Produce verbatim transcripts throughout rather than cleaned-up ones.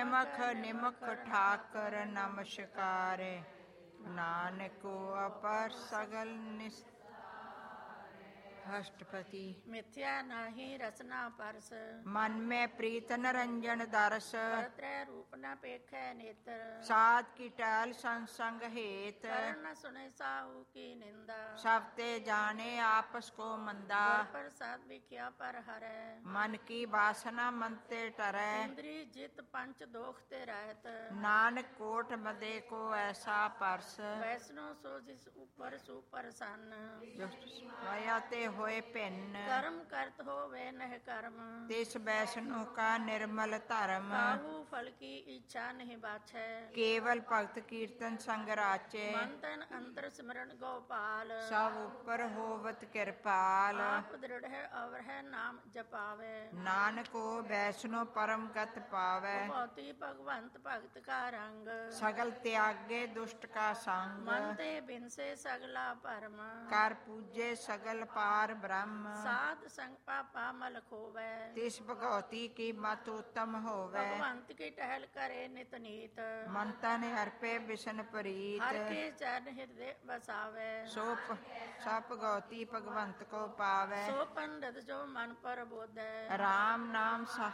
ਨਿਮਖ ਨਿਮਖ ਠਾਕਰ ਨਮਸਕਾਰ। ਨਾਨਕੋ ਅਪਰ ਸਗਲ ਨਿਸ ਅਸ਼ਟਪਦੀ ਮਿਥਿਆ ਨਾਹੀ ਰਸਨਾ ਪਰਸ। ਮਨ ਮੈਂ ਪ੍ਰੀਤ ਨਰੰਜਨ ਦਰਸ। ਤਰੈ ਰੂਪ ਨ ਪੇਖੈ ਨੇਤਰ। ਸਾਧ ਕੀ ਟਹਿਲ ਸੰਸੰਗ ਹੇਤ। ਕਰਨ ਨ ਸੁਣੇ ਸਾਹੂ ਕੀ ਨਿੰਦਾ। ਸਭ ਤੇ ਜਾਣੇ ਆਪਸ ਕੋ ਮੰਦਾ। ਗੁਰ ਪ੍ਰਸਾਦ ਵਿਖਿਆ ਪਰ ਹਰੈ। ਮਨ ਕੀ ਬਾਸਨਾ ਮਨ ਤੇ ਟਰੈ। ਇੰਦਰੀ ਜਿਤ ਪੰਚ ਦੋਖ ਤੇ ਰਹਿਤ। ਨਾਨਕ ਕੋਟ ਮਦੇ ਕੋ ਐਸਾ ਪਰਸ। ਵੈਸਨੋ ਸੋ ਜਿਸ ਉਪਰ ਸੁਪਰਸੰਨ। ਵਾਇਆ ਤੇ ਹੋਏ ਭਿੰਨ। ਕਰਮ ਕਰਤ ਹੋਵੇ ਨਹਿ ਕਰਮ। ਤਿਸ ਵੈਸਨੋ ਕਾ ਨਿਰਮਲ ਧਰਮ। ਕਾਹੂ ਫਲ ਕੀ ਇੱਛਾ ਨਹੀਂ ਬਾਛੈ। ਕੇਵਲ ਭਗਤ ਕੀਰਤਨ ਸੰਗ ਰਾਚੇ। ਮਨ ਤਨ ਅੰਤਰ ਸਿਮਰਨ ਗੋਪਾਲ। ਸਭ ਉਪਰ ਹੋਵਤ ਕਿਰਪਾਲ। ਆਪ ਦ੍ਰਿੜ ਹੈ ਅਵਰ ਹੈ ਨਾਮ ਜਪਾਵੇ। ਨਾਨਕੋ ਵੈਸਨੋ ਪਰਮ ਗਤ ਪਾਵੈ। ਭਉਤੀ ਭਗਵੰਤ ਭਗਤ ਕਾ ਰੰਗ। ਸਗਲ ਤਿਆਗੇ ਦੁਸ਼ਟ ਕਾ ਸੰਗ। ਮਨ ਤੇ ਬਿਨਸੇ ਸਗਲਾ ਭਰਮ। ਕਰ ਪੂਜੇ ਸਗਲ ਪਾਰ ਬ੍ਰਹਮ। ਸਾਧ ਸੰਗ ਪਾਪਾ ਮਲ ਖੋਵੈ। ਤਿਸ ਭਗਉਤੀ ਕੀ ਮਤ ਉਤਮ ਹੋਵੈ। ਭਗਵੰਤ ਕੀ ਟਹਿਲ ਕਰੇ ਨਿਤ ਨੀਤ। ਮਨ ਤਨ ਅਰਪੇ ਬਿਸ਼ਨ ਪ੍ਰੀਤ। ਹਰ ਕੇ ਚਰਨ ਹਿਰਦੇ ਬਸਾਵੇ। ਸੋ ਸਭ ਭਗਉਤੀ ਭਗਵੰਤ ਕੋ ਪਾਵੈ। ਸੋ ਪੰਡਤ ਜੋ ਮਨ ਪਰ ਬੋਧੈ। ਰਾਮ ਨਾਮ ਸਾ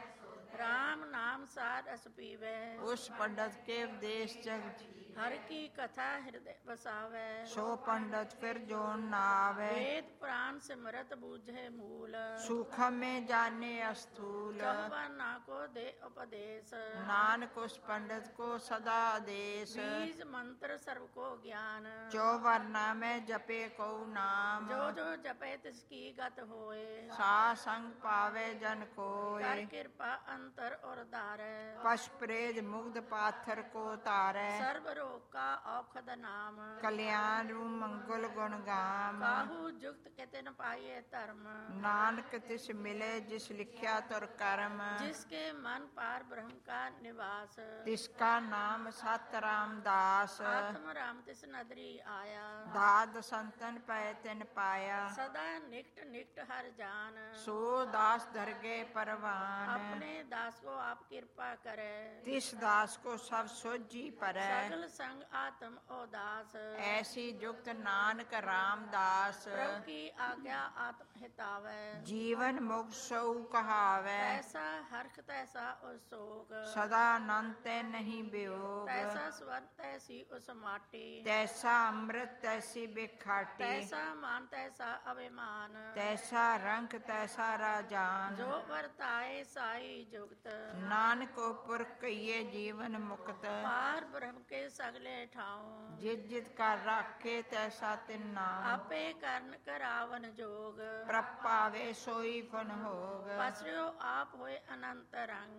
ਰਾਮ ਨਾਮ ਸਾਧ ਰਸ ਪੀਵੈ। ਉਸ ਪੰਡਤ ਕੇ ਉਪਦੇਸ਼ ਜਗ। ਹਰ ਕੀ ਕਥਾ ਹਿਰਦੇ ਵਸਾਵੈ। ਸੋ ਪੰਡਤ ਫਿਰ ਜੋਨ ਨਾ ਆਵੈ। ਵੇਦ ਪੁਰਾਨ ਸਿਮਰਤ ਬੂਝੇ ਮੂਲ। ਸੂਖਮ ਮੈਂ ਜਾਣੇ ਅਸਥੂਲ। ਚਹੁਬਨ ਨਾ ਕੋ ਦੇ ਉਪਦੇਸ਼। ਨਾਨਕ ਉਸ ਪੰਡਤ ਕੋ ਸਦਾ ਆਦੇਸ਼। ਬੀਜ ਮੰਤਰ ਸਰਬ ਕੋ ਗਿਆਨ। ਜੋ ਵਰਨਾ ਮੈਂ ਜਪੇ ਕਉ ਨਾਮ। ਜੋ ਜੋ ਜਪੇ ਤਿਸ ਕੀ ਗਤ ਹੋਏ। ਸਾ ਸੰਗ ਪਾਵੇ ਜਨ ਕਰ ਕੋਇ। ਕਿਰਪਾ ਅੰਤਰ ਔਰ ਧਾਰੈ। ਪਸ਼ ਪ੍ਰੇਜ ਮੁਗਧ ਪਾਥਰ ਕੋ ਤਾਰੈ। ਸਰਬ ਰੋਗ ਕਾ ਔਖਦ ਨਾਮ। ਕਲਿਆਣ ਰੂ ਮੰਗਲ ਗੁਣ ਗਾਮ। ਕਾਹੂ ਜੁਗਤ ਕਿਤੇ ਨ ਪਾਈਏ ਧਰਮ। ਨਾਨਕ ਤਿਸ ਮਿਲੇ ਜਿਸ ਲਿਖਿਆ ਤੁਰ ਕਰਮ। ਜਿਸਕੇ ਮਨ ਪਾਰ ਬ੍ਰਹਮ ਕਾ ਨਿਵਾਸ। ਤਿਸ ਕਾ ਨਾਮ ਸਤ ਰਾਮਦਾਸ। ਆਤਮ ਰਾਮ ਤਿਸ ਨਦਰੀ ਆਇਆ। ਦਾਦ ਸੰਤਨ ਪੈ ਤਿਨ ਪਾਇਆ। ਸਦਾ ਨਿਕਟ ਨਿਕਟ ਹਰ ਜਾਨ। ਸੋ ਦਾਸ ਦਰਗੇ ਪਰਵਾਨ। ਆਪਣੇ ਦਾਸ ਕੋ ਆਪ ਕਿਰਪਾ ਕਰੇ। ਤਿਸ ਦਾਸ ਕੋ ਸਭ ਸੋਝੀ ਪਰੈ। ਸਗਲ ਸੰਗ ਆਤਮ ਉਦਾਸ। ਐਸੀ ਜੁਗਤ ਨਾਨਕ ਰਾਮਦਾਸ। ਪ੍ਰਭ ਕੀ ਆਗਿਆ ਆਤਮ ਹਿਤਾਵੈ। ਜੀਵਨ ਮੁਖ ਸਉ ਕਹਾਵੈ। ਤੈਸਾ ਹਰਖ ਤੈਸਾ ਉਸ ਸੋਗ। ਸਦਾ ਅਨੰਤ ਤੈ ਨਹੀਂ ਬਿਯੋਗ। ਤੈਸਾ ਸਵਰ ਤੈਸੀ ਉਸ ਮਾਟੀ। ਤੈਸਾ ਅੰਮ੍ਰਿਤ ਤੈਸੀ ਬਿਖਾਟੀ। ਤੈਸਾ ਮਾਨ ਤੈਸਾ ਅਭਿਮਾਨ। ਤੈਸਾ ਰੰਕ ਤੈਸਾ ਰਾਜਾਨ। ਜੋ ਵਰਤਾਏ ਸਾਈ ਜੁਗਤ। ਨਾਨਕੋ ਪੁਰਖ ਕਈਏ ਜੀਵਨ ਮੁਕਤ। ਪਾਰ ਬ੍ਰਹਮ ਕੇ ਸਗਲੇ ਠਾਉ। ਜਿਤ ਜਿਤ ਕਰ ਰਾਖੇ ਤੈਸਾ ਤਿਨ ਨਾਮ। ਆਪੇ ਕਰਨ ਕਰਾਵਨ ਜੋਗ। ਪ੍ਰਭ ਪਾਵੇ ਸੋਈ ਫਨ ਹੋਗ। ਪਸਰਿਓ ਆਪ ਹੋਏ ਅਨੰਤ ਰੰਗ।